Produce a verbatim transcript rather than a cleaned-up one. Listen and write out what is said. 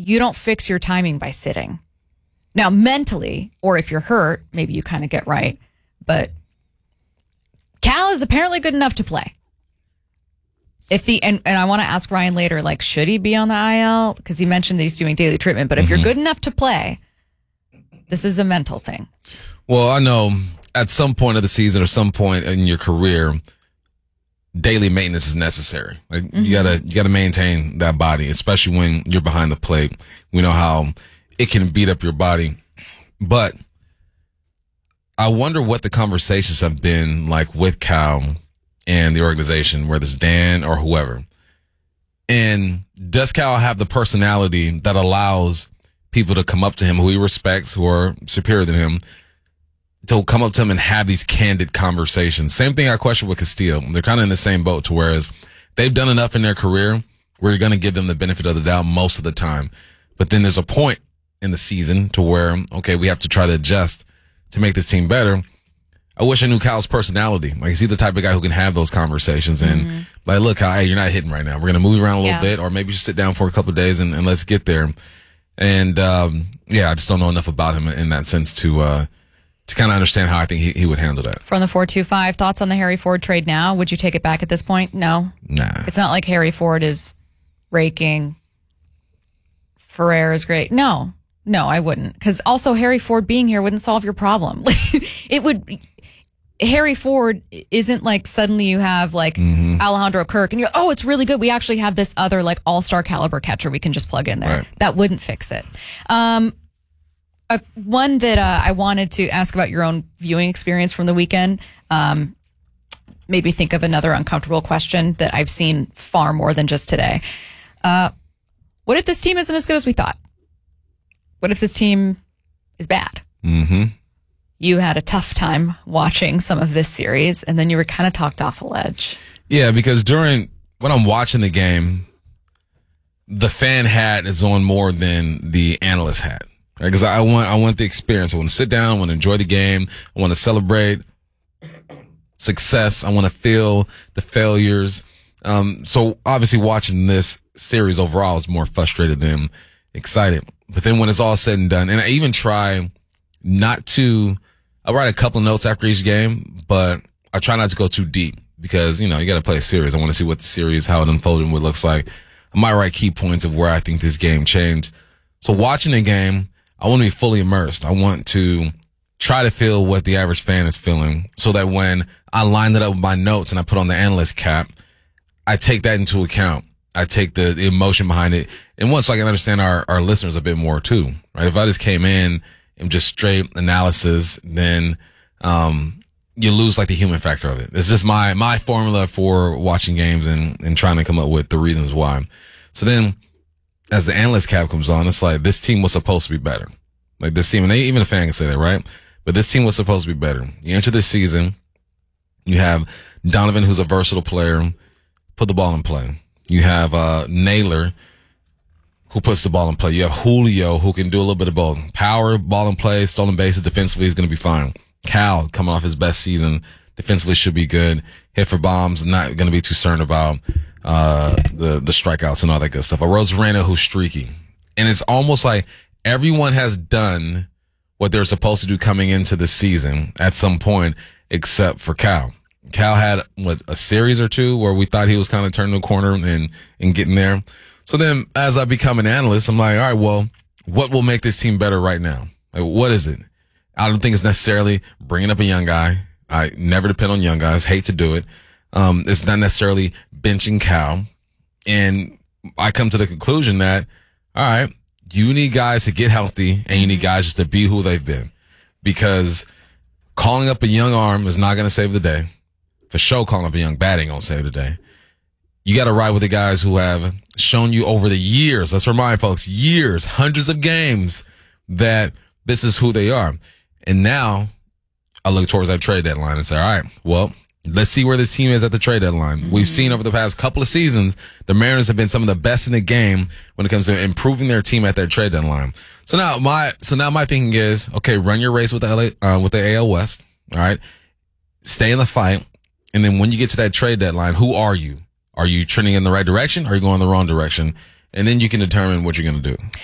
you don't fix your timing by sitting. Now, mentally, or if you're hurt, maybe you kind of get right. But Cal is apparently good enough to play. If the and, and I want to ask Ryan later, like, should he be on the I L? Because he mentioned that he's doing daily treatment. But if mm-hmm. you're good enough to play, this is a mental thing. Well, I know at some point of the season or some point in your career, daily maintenance is necessary. Like mm-hmm. you gotta you gotta maintain that body, especially when you're behind the plate. We know how it can beat up your body. But I wonder what the conversations have been like with Cal and the organization, whether it's Dan or whoever. And does Cal have the personality that allows people to come up to him who he respects, who are superior than him, to come up to him and have these candid conversations? Same thing I question with Castillo. They're kind of in the same boat, to whereas they've done enough in their career where you're going to give them the benefit of the doubt most of the time. But then there's a point in the season to where, okay, we have to try to adjust to make this team better. I wish I knew Cal's personality. Like, is he the type of guy who can have those conversations and mm-hmm. like, look, Cal, hey, you're not hitting right now. We're going to move around a little yeah. bit, or maybe you should sit down for a couple of days and, and let's get there. And, um, yeah, I just don't know enough about him in that sense to, uh, to kind of understand how I think he, he would handle that. From the four two five, thoughts on the Harry Ford trade now? Would you take it back at this point? No. Nah. It's not like Harry Ford is raking. Ferrer is great. No. No, I wouldn't. Because also Harry Ford being here wouldn't solve your problem. It would... Harry Ford isn't like suddenly you have like mm-hmm. Alejandro Kirk and you're, oh, it's really good. We actually have this other like all-star caliber catcher we can just plug in there. Right. That wouldn't fix it. Um, uh, one that uh, I wanted to ask about your own viewing experience from the weekend um, made me think of another uncomfortable question that I've seen far more than just today. Uh, what if this team isn't as good as we thought? What if this team is bad? Mm-hmm. You had a tough time watching some of this series, and then you were kind of talked off a ledge. Yeah, because during when I'm watching the game, the fan hat is on more than the analyst hat. Because right? I want, I want the experience. I want to sit down. I want to enjoy the game. I want to celebrate success. I want to feel the failures. Um, so obviously, watching this series overall, I was more frustrated than excited. But then when it's all said and done, and I even try not to. I write a couple notes after each game, but I try not to go too deep because, you know, you got to play a series. I want to see what the series, how it unfolded, what it looks like. I might write key points of where I think this game changed. So watching the game, I want to be fully immersed. I want to try to feel what the average fan is feeling so that when I line it up with my notes and I put on the analyst cap, I take that into account. I take the, the emotion behind it. And once so I can understand our, our listeners a bit more too, right? If I just came in and just straight analysis, then um you lose like the human factor of it. It's just my my formula for watching games and, and trying to come up with the reasons why. So then as the analyst cap comes on, it's like this team was supposed to be better. Like this team, and they, even a fan can say that, right? But this team was supposed to be better. You enter this season, you have Donovan, who's a versatile player, put the ball in play. You have uh Naylor, who puts the ball in play. You have Julio, who can do a little bit of both. Power, ball in play, stolen bases, defensively is going to be fine. Cal, coming off his best season, defensively should be good. Hit for bombs, not going to be too concerned about uh the the strikeouts and all that good stuff. A Rosarena who's streaky. And it's almost like everyone has done what they're supposed to do coming into the season at some point, except for Cal. Cal had, what, a series or two where we thought he was kind of turning the corner and, and getting there. So then as I become an analyst, I'm like, all right, well, what will make this team better right now? Like, what is it? I don't think it's necessarily bringing up a young guy. I never depend on young guys. Hate to do it. Um, it's not necessarily benching Cal. And I come to the conclusion that, all right, you need guys to get healthy and you need guys just to be who they've been. Because calling up a young arm is not going to save the day. For sure, calling up a young bat ain't going to save the day. You got to ride with the guys who have shown you over the years, let's remind folks, years, hundreds of games, that this is who they are. And now I look towards that trade deadline and say, all right, well, let's see where this team is at the trade deadline. Mm-hmm. We've seen over the past couple of seasons, the Mariners have been some of the best in the game when it comes to improving their team at that trade deadline. So now my, so now my thinking is, okay, run your race with the L A, uh, with the A L West. All right. Stay in the fight. And then when you get to that trade deadline, who are you? Are you trending in the right direction? Or are you going the wrong direction? And then you can determine what you're going to do.